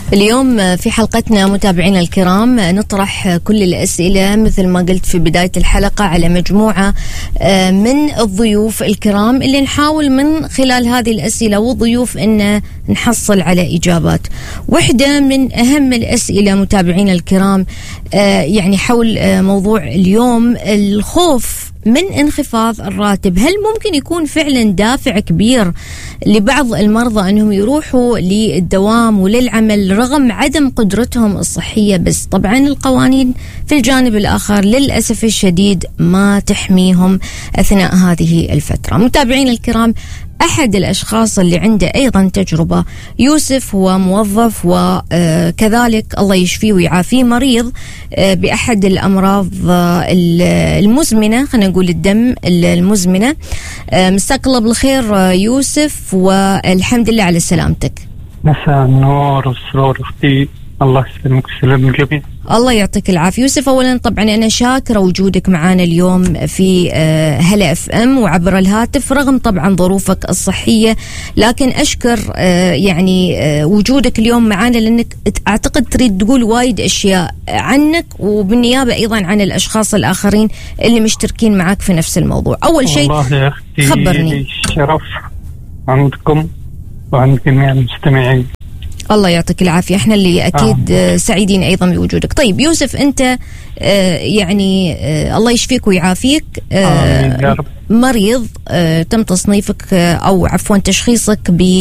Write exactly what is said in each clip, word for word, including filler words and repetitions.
اليوم في حلقتنا متابعينا الكرام نطرح كل الأسئلة مثل ما قلت في بداية الحلقة على مجموعة من الضيوف الكرام اللي نحاول من خلال هذه الأسئلة والضيوف إن نحصل على إجابات. واحدة من أهم الأسئلة متابعينا الكرام يعني حول موضوع اليوم الخوف من انخفاض الراتب. هل ممكن يكون فعلا دافع كبير لبعض المرضى أنهم يروحوا للدوام وللعمل رغم عدم قدرتهم الصحية؟ بس طبعا القوانين في الجانب الآخر للأسف الشديد ما تحميهم أثناء هذه الفترة. متابعين الكرام، أحد الأشخاص اللي عنده أيضا تجربة، يوسف، هو موظف وكذلك الله يشفيه ويعافيه مريض بأحد الأمراض المزمنة، خلينا نقول الدم المزمنة. مساك الله بالخير يوسف، والحمد لله على سلامتك. مساء النور والسرور أختي، الله يسلمك ويسلم الجميع. الله يعطيك العافية يوسف. أولا طبعا أنا شاكرة وجودك معنا اليوم في هلا اف ام وعبر الهاتف رغم طبعا ظروفك الصحية، لكن أشكر يعني وجودك اليوم معنا لأنك أعتقد تريد تقول وايد أشياء عنك وبالنيابة أيضا عن الأشخاص الآخرين اللي مشتركين معك في نفس الموضوع. أول شيء خبرني. شرف عندكم وعند جميع المستمعين. الله يعطيك العافية، احنا اللي أكيد آه. سعيدين أيضا بوجودك. طيب يوسف، أنت آه يعني آه الله يشفيك ويعافيك، آه مريض، آه تم تصنيفك آه أو عفوا تشخيصك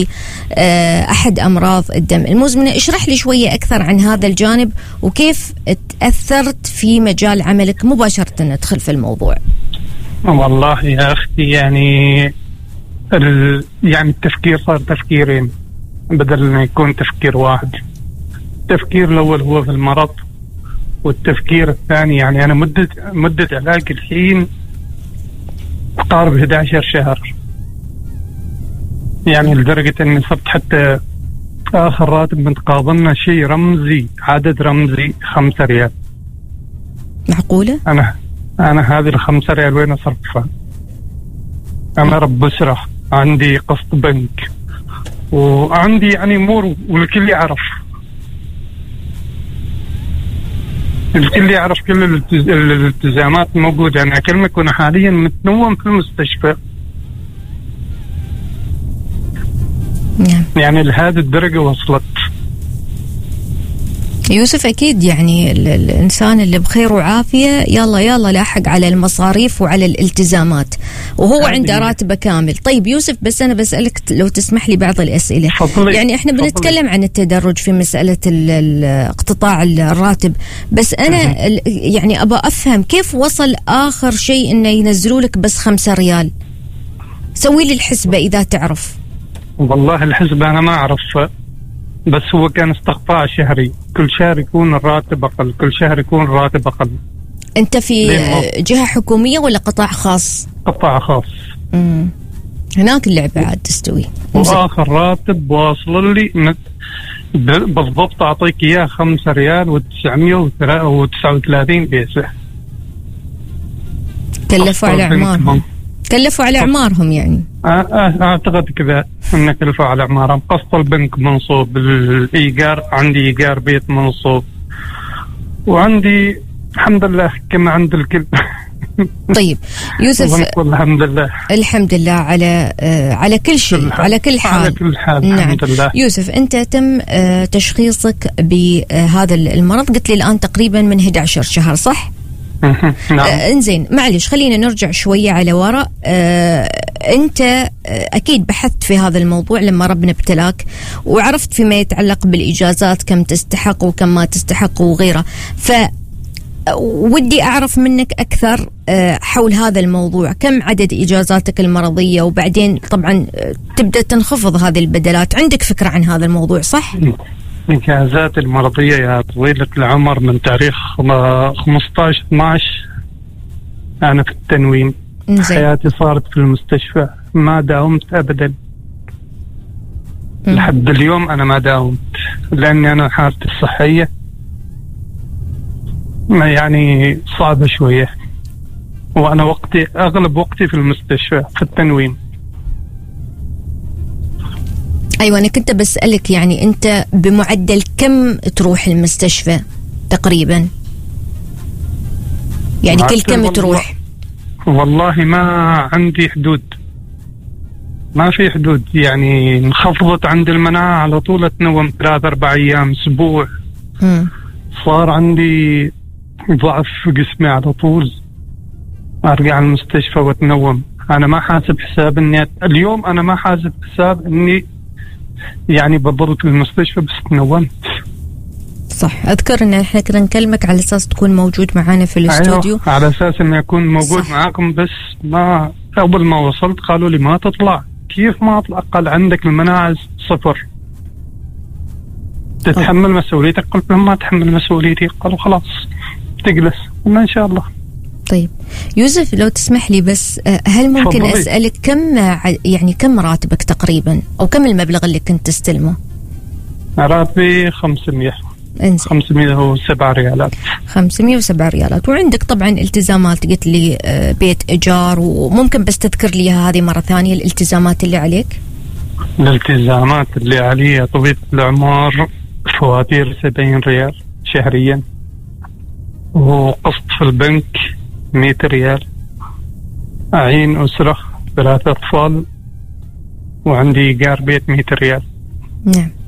بأحد آه أمراض الدم المزمنة. اشرح لي شوية أكثر عن هذا الجانب وكيف تأثرت في مجال عملك مباشرة ندخل في الموضوع. والله يا أختي يعني يعني التفكير صار تفكيرين بدل ما يكون تفكير واحد. التفكير الأول هو في المرض، والتفكير الثاني يعني أنا مدة مدة علاج الحين تقارب إحدى عشر شهر، يعني لدرجة أني صرت حتى آخر راتب متقاضنا شيء رمزي، عدد رمزي خمسة ريال. معقولة؟ أنا أنا هذه الخمسة ريال وين أصرفها؟ أنا رب أسرة، عندي قسط بنك وعندي يعني امور والكل يعرف، الكل يعرف كل الالتزامات موجوده. انا اكلمك وانا حاليا متنوم في المستشفى. يعني لهذه الدرجه وصلت. يوسف أكيد يعني الإنسان اللي بخير وعافية يلا يلا لاحق على المصاريف وعلى الالتزامات وهو عنده راتبه كامل. طيب يوسف، بس أنا بسألك لو تسمح لي بعض الأسئلة. فضلي. يعني إحنا فضلي. بنتكلم عن التدرج في مسألة اقتطاع الراتب، بس أنا يعني أبى أفهم كيف وصل آخر شيء إنه ينزلوا لك بس خمسة ريال. سوي لي الحسبة إذا تعرف. والله الحسبة أنا ما أعرف، بس هو كان استقطاع شهري، كل شهر يكون الراتب أقل، كل شهر يكون الراتب أقل. أنت في جهة حكومية ولا قطاع خاص؟ قطاع خاص. امم هناك اللعبة عاد تستوي. وآخر راتب واصل لي بالضبط أعطيك إياه خمسة ريال وتسعمية وتسعة وثلاثين بيسة. كلفوا على أعمارهم. كلفوا على أعمارهم يعني. أعتقد كذا إن كلفوا على أعمارهم. قسط البنك منصوب، الإيجار عندي إيجار بيت منصوب، وعندي الحمد لله كما عند الكل. طيب يوسف، الحمد لله الحمد لله على آه على كل شيء، على كل حال. على كل حال. نعم. الحمد لله. يوسف، أنت تم آه تشخيصك بهذا المرض قلت لي الآن تقريبا من إحدى عشر شهر، صح؟ نعم. آه انزين، معلش خلينا نرجع شوية على وراء. آه انت آه اكيد بحثت في هذا الموضوع لما ربنا ابتلاك وعرفت فيما يتعلق بالاجازات كم تستحق وكم ما تستحق وغيره، ف ودي اعرف منك اكثر آه حول هذا الموضوع. كم عدد اجازاتك المرضية؟ وبعدين طبعا تبدأ تنخفض هذه البدلات. عندك فكرة عن هذا الموضوع صح؟ إجازات المرضية يا طويلة العمر من تاريخ خمسة عشر اثناشر أنا في التنويم. نزي. حياتي صارت في المستشفى، ما داومت أبدا. م. لحد اليوم أنا ما داومت لأني أنا حالتي الصحية يعني صعبة شوية، وأنا وقتي أغلب وقتي في المستشفى في التنويم. أيوة، أنا كنت بسألك يعني أنت بمعدل كم تروح المستشفى تقريبا؟ يعني كل كم والله تروح؟ والله ما عندي حدود، ما في حدود. يعني انخفضت عند المناعة على طول أتنوم ثلاث أربع أيام أسبوع. مم. صار عندي ضعف في جسمي على طول، أرجع المستشفى وأتنوم. أنا ما حاسب حساب إني أت... اليوم أنا ما حاسب حساب إني يعني بضل في المستشفى بس تنومت. صح، أذكر إن إحنا كنا نكلمك على أساس تكون موجود معانا في الاستوديو. أيوة، على أساس إني أكون موجود صح. معاكم، بس ما أول ما وصلت قالوا لي ما تطلع. كيف ما أطلع؟ قال عندك المناعة صفر، تتحمل أوه. مسؤوليتك. قلت لهم ما تحمل مسؤوليتي. قالوا خلاص تجلس. قلنا إن شاء الله. طيب يوسف، لو تسمح لي بس، هل ممكن فضلي. أسألك كم يعني كم راتبك تقريبا، أو كم المبلغ اللي كنت تستلمه؟ راتبي خمسمية. انزل. خمسمية وسبعة ريالات. خمسمية وسبعة ريالات. وعندك طبعا التزامات، قلت لي بيت إيجار، وممكن بس تذكر لي هذه مرة ثانية الالتزامات اللي عليك؟ الالتزامات اللي علي طويلة العمر، فواتير سبعين ريال شهريا، وقسط في البنك مئة ريال، أعين أسرة ثلاثة أطفال، وعندي إيجار بيت مئة ريال. نعم.